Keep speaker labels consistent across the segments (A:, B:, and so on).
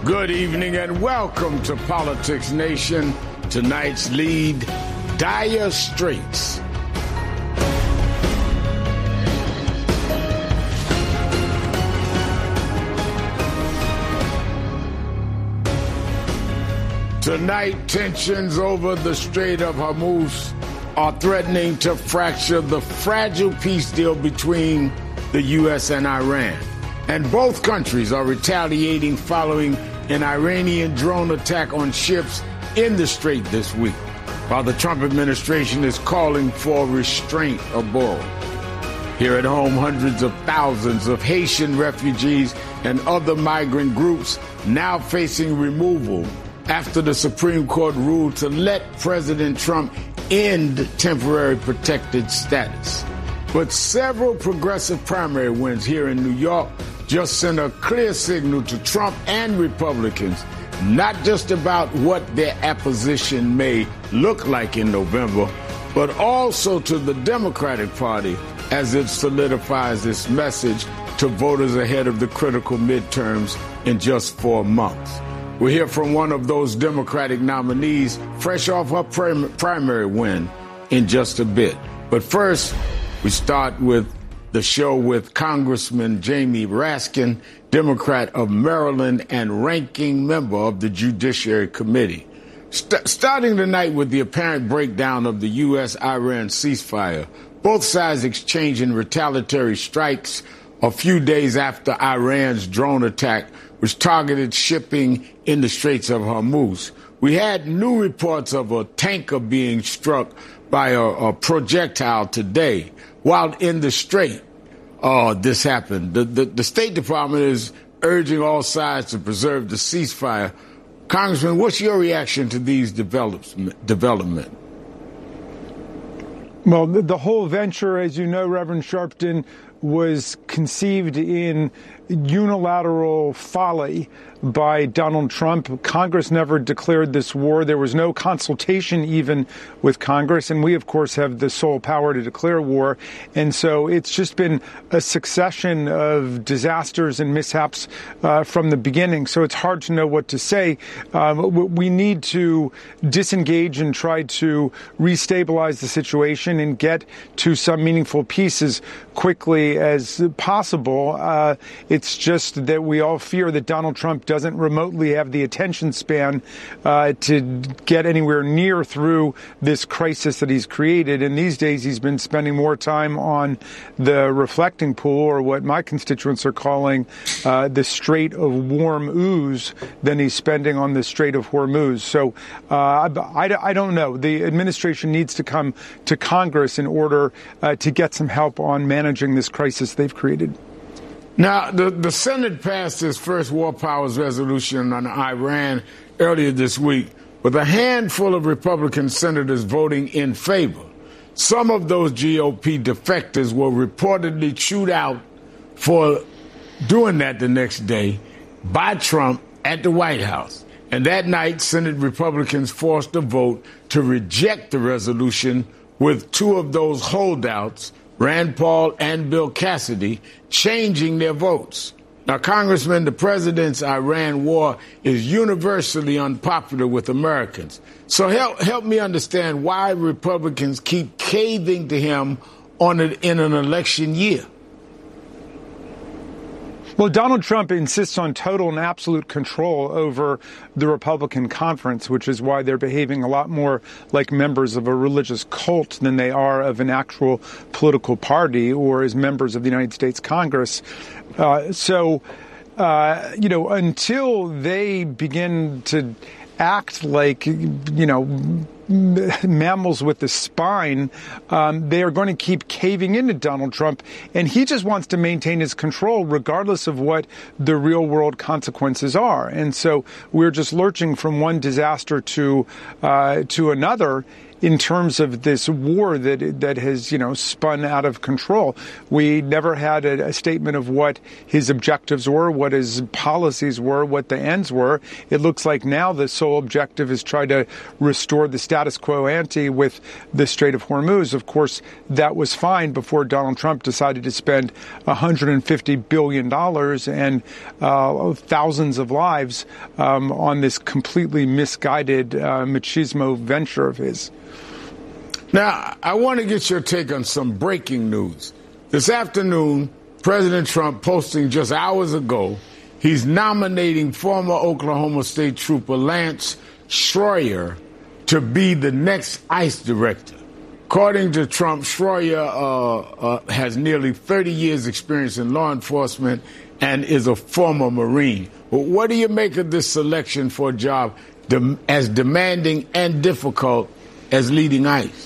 A: Good evening and welcome to Politics Nation. Tonight's lead, Dire Straits. Tonight, tensions over the Strait of Hormuz are threatening to fracture the fragile peace deal between the U.S. and Iran. And both countries are retaliating following an Iranian drone attack on ships in the strait this week, while the Trump administration is calling for restraint aboard. Here at home, hundreds of thousands of Haitian refugees and other migrant groups now facing removal after the Supreme Court ruled to let President Trump end temporary protected status. But several progressive primary wins here in New York just sent a clear signal to Trump and Republicans, not just about what their opposition may look like in November, but also to the Democratic Party as it solidifies its message to voters ahead of the critical midterms in just 4 months. We'll hear from one of those Democratic nominees fresh off her primary win in just a bit. But first, we start with the show with Congressman Jamie Raskin, Democrat of Maryland and ranking member of the Judiciary Committee. Starting tonight with the apparent breakdown of the U.S.-Iran ceasefire, both sides exchanging retaliatory strikes a few days after Iran's drone attack, which targeted shipping in the Straits of Hormuz. We had new reports of a tanker being struck by a projectile today. While in the Strait, this happened. The State Department is urging all sides to preserve the ceasefire. Congressman, what's your reaction to these development?
B: Well, the whole venture, as you know, Reverend Sharpton, was conceived in unilateral folly by Donald Trump. Congress never declared this war. There was no consultation even with Congress. And we, of course, have the sole power to declare war. And so it's just been a succession of disasters and mishaps from the beginning. So it's hard to know what to say. We need to disengage and try to restabilize the situation and get to some meaningful peace as quickly as possible. It's just that we all fear that Donald Trump doesn't remotely have the attention span to get anywhere near through this crisis that he's created. And these days he's been spending more time on the reflecting pool, or what my constituents are calling the Strait of Warm Ooze, than he's spending on the Strait of Hormuz. So I don't know. The administration needs to come to Congress in order to get some help on managing this crisis they've created.
A: Now, the Senate passed its first war powers resolution on Iran earlier this week, with a handful of Republican senators voting in favor. Some of those GOP defectors were reportedly chewed out for doing that the next day by Trump at the White House. And that night, Senate Republicans forced a vote to reject the resolution, with two of those holdouts, Rand Paul and Bill Cassidy, changing their votes. Now, Congressman, the president's Iran war is universally unpopular with Americans. So help me understand why Republicans keep caving to him in an election year.
B: Well, Donald Trump insists on total and absolute control over the Republican conference, which is why they're behaving a lot more like members of a religious cult than they are of an actual political party or as members of the United States Congress. Until they begin to act like, mammals with the spine, they are going to keep caving into Donald Trump. And he just wants to maintain his control regardless of what the real world consequences are. And so we're just lurching from one disaster to another. in terms of this war that has, spun out of control. We never had a statement of what his objectives were, what his policies were, what the ends were. It looks like now the sole objective is try to restore the status quo ante with the Strait of Hormuz. Of course, that was fine before Donald Trump decided to spend $150 billion and thousands of lives on this completely misguided machismo venture of his.
A: Now, I want to get your take on some breaking news. This afternoon, President Trump posting just hours ago, he's nominating former Oklahoma State Trooper Lance Schroyer to be the next ICE director. According to Trump, Schroyer has nearly 30 years' experience in law enforcement and is a former Marine. But what do you make of this selection for a job as demanding and difficult as leading ICE?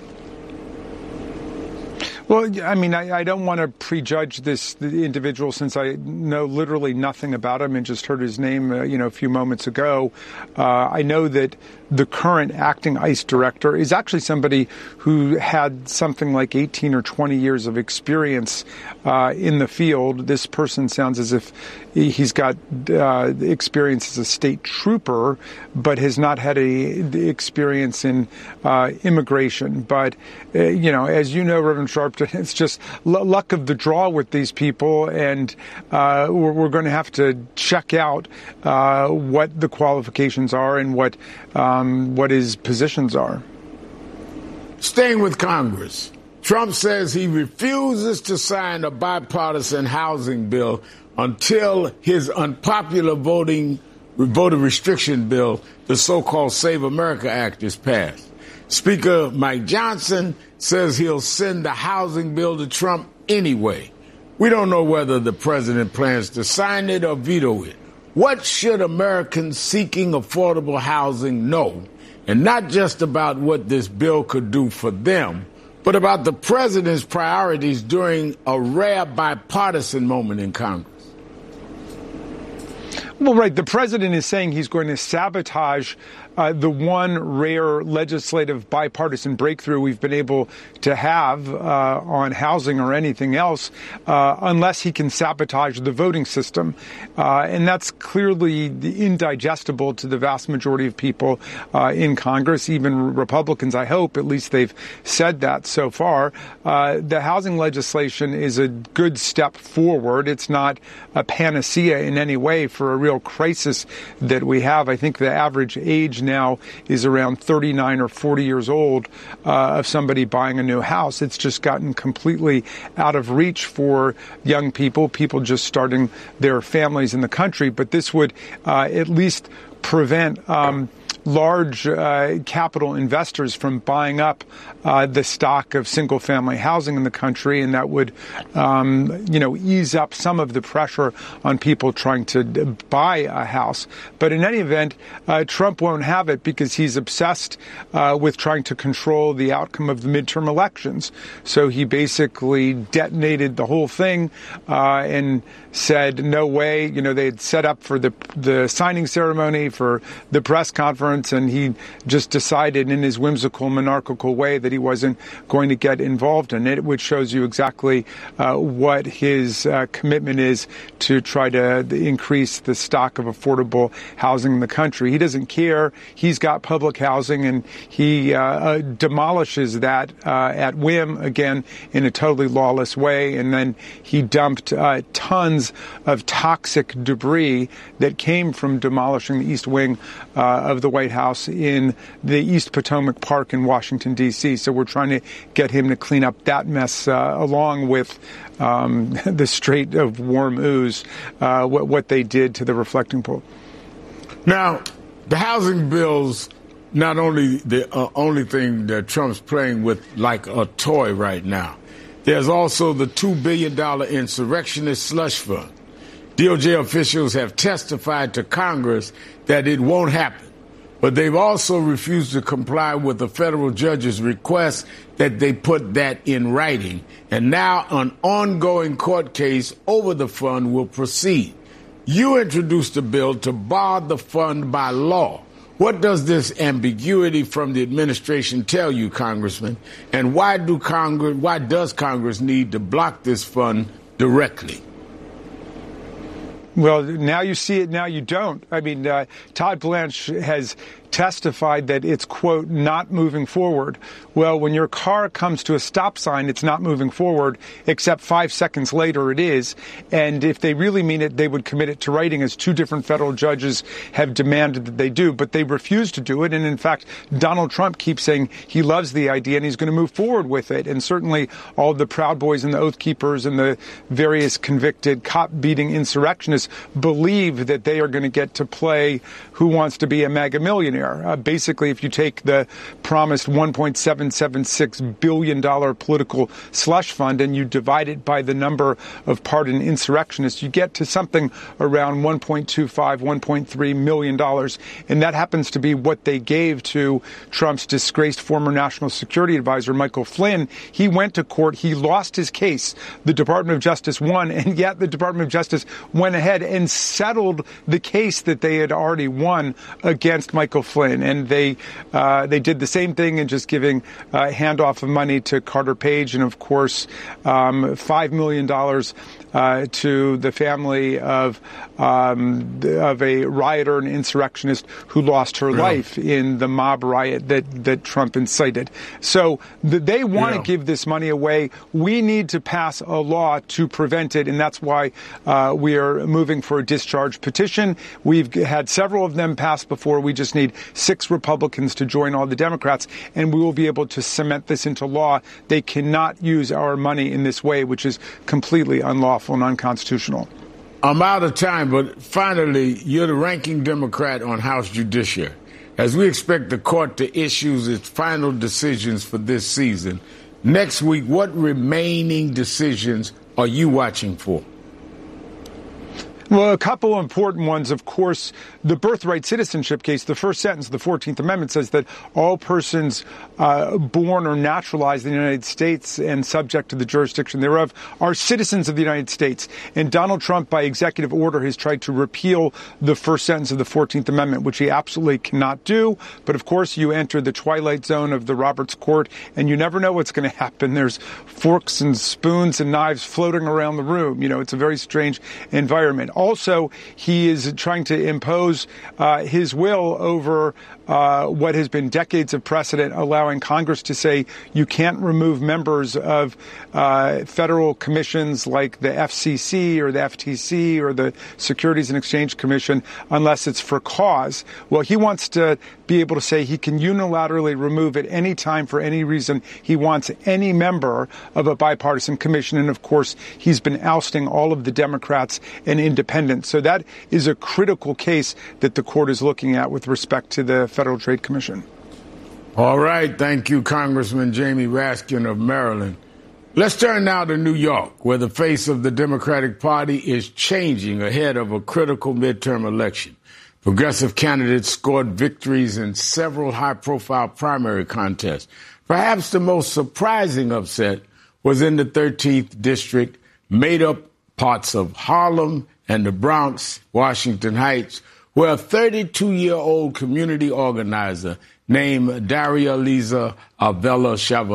B: Well, I mean, I don't want to prejudge the individual since I know literally nothing about him and just heard his name, a few moments ago. I know that the current acting ICE director is actually somebody who had something like 18 or 20 years of experience in the field. This person sounds as if he's got experience as a state trooper, but has not had the experience in immigration. But, as you know, Reverend Sharpton, it's just luck of the draw with these people, and we're going to have to check out what the qualifications are and what his positions are.
A: Staying with Congress, Trump says he refuses to sign a bipartisan housing bill until his unpopular voter restriction bill, the so-called Save America Act, is passed. Speaker Mike Johnson says he'll send the housing bill to Trump anyway. We don't know whether the president plans to sign it or veto it. What should Americans seeking affordable housing know? And not just about what this bill could do for them, but about the president's priorities during a rare bipartisan moment in Congress.
B: Well, right. The president is saying he's going to sabotage the one rare legislative bipartisan breakthrough we've been able to have on housing or anything else, unless he can sabotage the voting system. And that's clearly indigestible to the vast majority of people in Congress, even Republicans, I hope. At least they've said that so far. The housing legislation is a good step forward. It's not a panacea in any way for a real crisis that we have. I think the average age now is around 39 or 40 years old of somebody buying a new house. It's just gotten completely out of reach for young people just starting their families in the country. But this would at least prevent large capital investors from buying up the stock of single-family housing in the country, and that would, ease up some of the pressure on people trying to buy a house. But in any event, Trump won't have it because he's obsessed with trying to control the outcome of the midterm elections. So he basically detonated the whole thing and said, no way. They had set up for the signing ceremony, for the press conference, and he just decided in his whimsical, monarchical way that he wasn't going to get involved in it, which shows you exactly what his commitment is to try to increase the stock of affordable housing in the country. He doesn't care. He's got public housing, and he demolishes that at whim, again, in a totally lawless way. And then he dumped tons of toxic debris that came from demolishing the East Wing of the White House in the East Potomac Park in Washington, D.C. So we're trying to get him to clean up that mess along with the Strait of Hormuz, what they did to the reflecting pool.
A: Now, the housing bill's not only the only thing that Trump's playing with like a toy right now. There's also the $2 billion insurrectionist slush fund. DOJ officials have testified to Congress that it won't happen, but they've also refused to comply with the federal judge's request that they put that in writing. And now an ongoing court case over the fund will proceed. You introduced a bill to bar the fund by law. What does this ambiguity from the administration tell you, Congressman? And why does Congress need to block this fund directly?
B: Well, now you see it, now you don't. I mean, Todd Blanche has testified that it's, quote, not moving forward. Well, when your car comes to a stop sign, it's not moving forward, except 5 seconds later it is. And if they really mean it, they would commit it to writing, as 2 different federal judges have demanded that they do. But they refuse to do it. And in fact, Donald Trump keeps saying he loves the idea and he's going to move forward with it. And certainly all the Proud Boys and the Oath Keepers and the various convicted cop-beating insurrectionists believe that they are going to get to play Who Wants to Be a MAGA Millionaire. Basically, if you take the promised $1.776 billion political slush fund and you divide it by the number of pardoned insurrectionists, you get to something around $1.25, $1.3 million. And that happens to be what they gave to Trump's disgraced former national security advisor, Michael Flynn. He went to court. He lost his case. The Department of Justice won, and yet the Department of Justice went ahead and settled the case that they had already won against Michael Flynn. And they did the same thing in just giving handoff of money to Carter Page and, of course, $5 million to the family of a rioter and insurrectionist who lost her life in the mob riot that Trump incited. So they want to give this money away. We need to pass a law to prevent it, and that's why we are moving for a discharge petition. We've had several of them passed before. We just need 6 Republicans to join all the Democrats, and we will be able to cement this into law. They cannot use our money in this way, which is completely unlawful and unconstitutional.
A: I'm out of time, but finally, you're the ranking Democrat on House Judiciary. As we expect the court to issue its final decisions for this season, next week, what remaining decisions are you watching for?
B: Well, a couple of important ones, of course, the birthright citizenship case. The first sentence of the 14th Amendment says that all persons born or naturalized in the United States and subject to the jurisdiction thereof are citizens of the United States. And Donald Trump, by executive order, has tried to repeal the first sentence of the 14th Amendment, which he absolutely cannot do. But, of course, you enter the twilight zone of the Roberts Court, and you never know what's going to happen. There's forks and spoons and knives floating around the room. You know, it's a very strange environment. Also, he is trying to impose his will over what has been decades of precedent, allowing Congress to say you can't remove members of federal commissions like the FCC or the FTC or the Securities and Exchange Commission unless it's for cause. Well, he wants to be able to say he can unilaterally remove at any time for any reason he wants any member of a bipartisan commission. And, of course, he's been ousting all of the Democrats and independents. So that is a critical case that the court is looking at with respect to the Federal Trade Commission.
A: All right. Thank you, Congressman Jamie Raskin of Maryland. Let's turn now to New York, where the face of the Democratic Party is changing ahead of a critical midterm election. Progressive candidates scored victories in several high-profile primary contests. Perhaps the most surprising upset was in the 13th district, made up parts of Harlem and the Bronx, Washington Heights, where a 32-year-old community organizer named Daria Liza Avella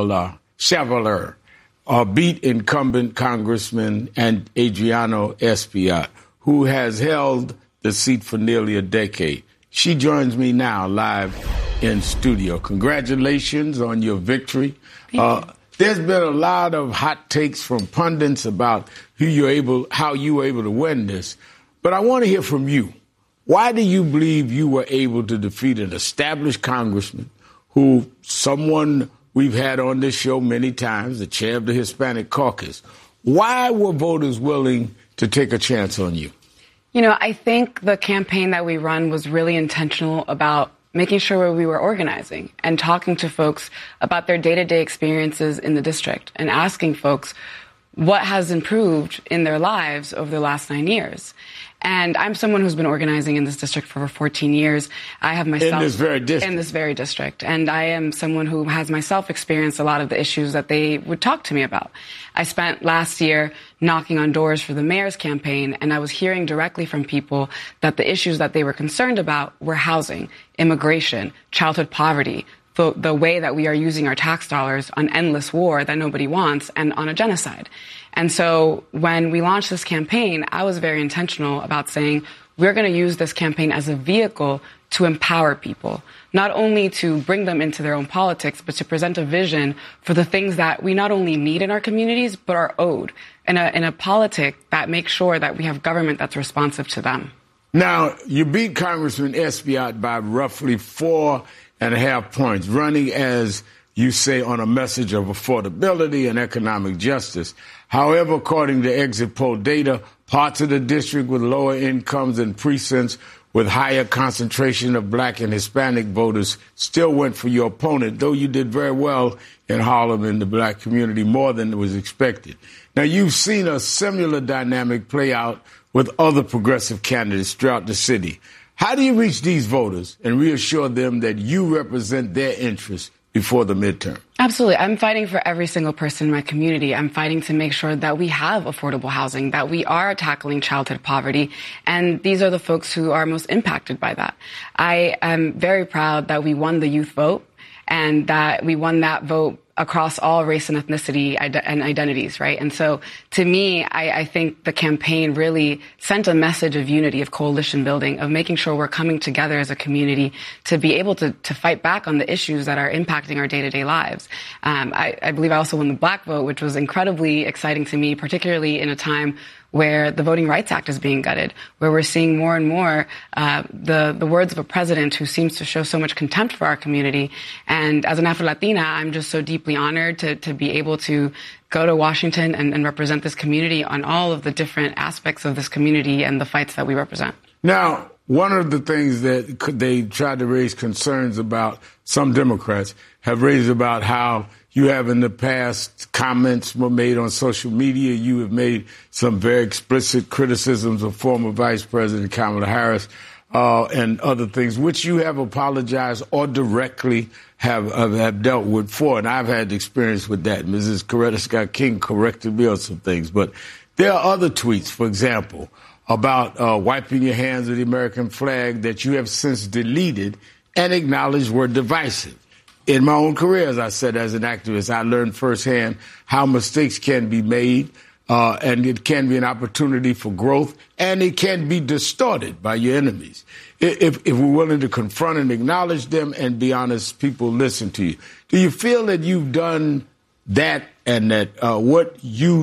A: Chevalier beat incumbent Congressman and Adriano Espaillat, who has held the seat for nearly a decade. She joins me now live in studio. Congratulations on your victory. There's been a lot of hot takes from pundits about how you were able to win this. But I want to hear from you. Why do you believe you were able to defeat an established congressman someone we've had on this show many times, the chair of the Hispanic caucus? Why were voters willing to take a chance on you?
C: You know, I think the campaign that we run was really intentional about making sure we were organizing and talking to folks about their day-to-day experiences in the district and asking folks what has improved in their lives over the last 9 years. And I'm someone who's been organizing in this district for over 14 years. I have myself...
A: In this very district?
C: In this very district. And I am someone who has myself experienced a lot of the issues that they would talk to me about. I spent last year knocking on doors for the mayor's campaign, and I was hearing directly from people that the issues that they were concerned about were housing, immigration, childhood poverty, the way that we are using our tax dollars on endless war that nobody wants, and on a genocide. And so when we launched this campaign, I was very intentional about saying we're going to use this campaign as a vehicle to empower people, not only to bring them into their own politics, but to present a vision for the things that we not only need in our communities, but are owed in a politic that makes sure that we have government that's responsive to them.
A: Now, you beat Congressman Espy out by roughly 4.5 points, running, as you say, on a message of affordability and economic justice. However, according to exit poll data, parts of the district with lower incomes and precincts with higher concentration of black and Hispanic voters still went for your opponent, though you did very well in Harlem in the black community, more than was expected. Now, you've seen a similar dynamic play out with other progressive candidates throughout the city. How do you reach these voters and reassure them that you represent their interests before the midterm?
C: Absolutely. I'm fighting for every single person in my community. I'm fighting to make sure that we have affordable housing, that we are tackling childhood poverty. And these are the folks who are most impacted by that. I am very proud that we won the youth vote and that we won that vote across all race and ethnicity and identities, right? And so, to me, I think the campaign really sent a message of unity, of coalition building, of making sure we're coming together as a community to be able to fight back on the issues that are impacting our day-to-day lives. I believe I also won the black vote, which was incredibly exciting to me, particularly in a time where the Voting Rights Act is being gutted, where we're seeing more and more the words of a president who seems to show so much contempt for our community. And as an Afro-Latina, I'm just so deeply honored to be able to go to Washington and represent this community on all of the different aspects of this community and the fights that we represent.
A: Now, one of the things that they tried to raise concerns about, some Democrats have raised about how you have in the past comments were made on social media. You have made some very explicit criticisms of former Vice President Kamala Harris and other things, which you have apologized or directly have dealt with for. And I've had experience with that. Mrs. Coretta Scott King corrected me on some things. But there are other tweets, for example, about wiping your hands of the American flag that you have since deleted and acknowledged were divisive. In my own career, as I said, as an activist, I learned firsthand how mistakes can be made, and it can be an opportunity for growth, and it can be distorted by your enemies. If we're willing to confront and acknowledge them and be honest, people listen to you. Do you feel that you've done that, and that what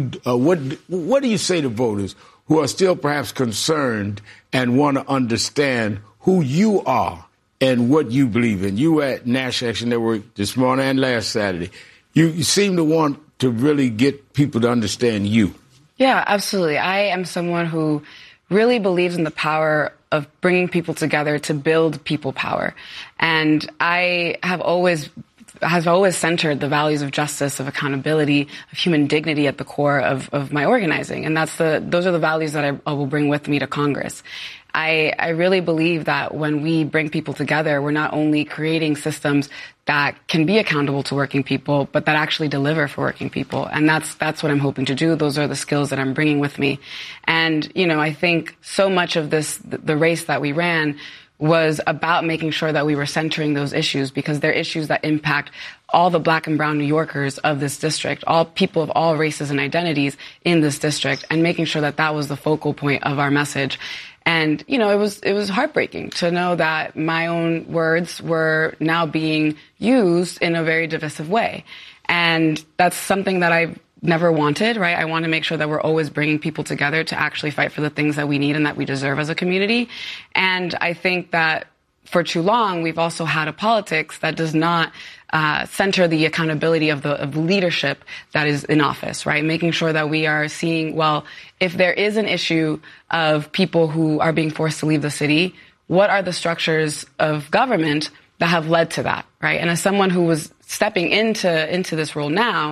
A: do you say to voters who are still perhaps concerned and want to understand who you are and what you believe in? You were at National Action Network this morning and last Saturday. You seem to want to really get people to understand you.
C: Yeah, absolutely. I am someone who really believes in the power of bringing people together to build people power. And I have always centered the values of justice, of accountability, of human dignity at the core of my organizing. And those are the values that I will bring with me to Congress. I really believe that when we bring people together, we're not only creating systems that can be accountable to working people, but that actually deliver for working people. And that's what I'm hoping to do. Those are the skills that I'm bringing with me. And, I think so much of the race that we ran was about making sure that we were centering those issues, because they're issues that impact all the black and brown New Yorkers of this district, all people of all races and identities in this district, and making sure that that was the focal point of our message. And, it was heartbreaking to know that my own words were now being used in a very divisive way. And that's something that I've never wanted, right? I want to make sure that we're always bringing people together to actually fight for the things that we need and that we deserve as a community. And I think that for too long, we've also had a politics that does not center the accountability of leadership that is in office, right? Making sure that we are seeing, well, if there is an issue of people who are being forced to leave the city, what are the structures of government that have led to that, right? And as someone who was stepping into this role now,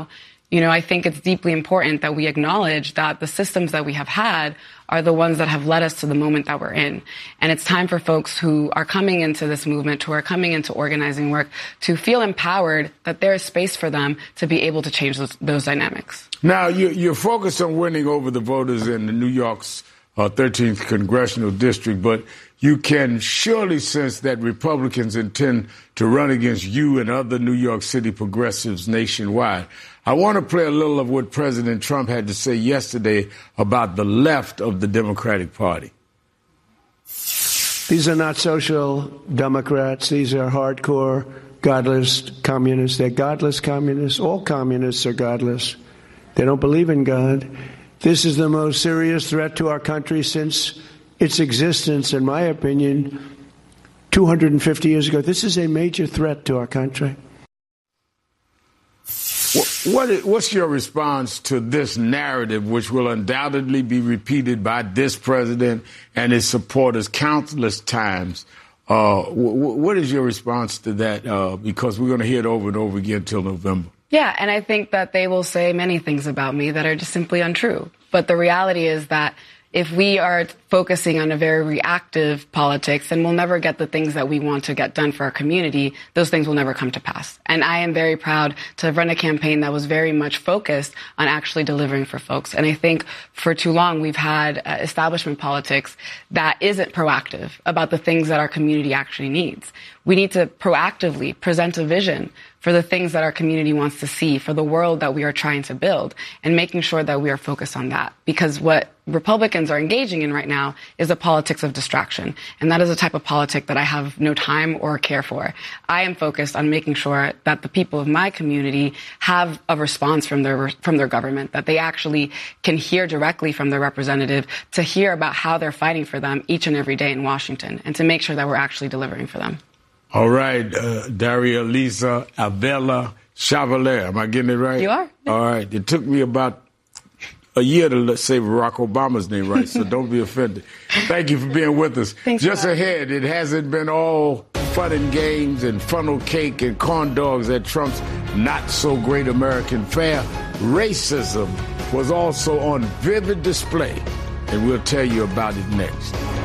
C: You know, I think it's deeply important that we acknowledge that the systems that we have had are the ones that have led us to the moment that we're in. And it's time for folks who are coming into this movement, who are coming into organizing work, to feel empowered that there is space for them to be able to change those dynamics.
A: Now, you're focused on winning over the voters in the New York's 13th congressional district, but you can surely sense that Republicans intend to run against you and other New York City progressives nationwide. I want to play a little of what President Trump had to say yesterday about the left of the Democratic Party.
D: These are not social Democrats. These are hardcore, godless communists. They're godless communists. All communists are godless. They don't believe in God. This is the most serious threat to our country since its existence, in my opinion, 250 years ago. This is a major threat to our country.
A: What's your response to this narrative, which will undoubtedly be repeated by this president and his supporters countless times? What is your response to that? Because we're going to hear it over and over again until November.
C: Yeah, and I think that they will say many things about me that are just simply untrue. But the reality is that if we are focusing on a very reactive politics, then we'll never get the things that we want to get done for our community. Those things will never come to pass. And I am very proud to run a campaign that was very much focused on actually delivering for folks. And I think for too long we've had establishment politics that isn't proactive about the things that our community actually needs. We need to proactively present a vision for the things that our community wants to see, for the world that we are trying to build, and making sure that we are focused on that. Because what Republicans are engaging in right now is a politics of distraction. And that is a type of politic that I have no time or care for. I am focused on making sure that the people of my community have a response from their government, that they actually can hear directly from their representative, to hear about how they're fighting for them each and every day in Washington, and to make sure that we're actually delivering for them.
A: All right, Darrealiza Avila Chevalier. Am I getting it right?
C: You are.
A: All right. It took me about a year to say Barack Obama's name right, so don't be offended. Thank you for being with us.
C: Thanks.
A: Just ahead, it hasn't been all fun and games and funnel cake and corn dogs at Trump's not-so-great American fare. Racism was also on vivid display, and we'll tell you about it next.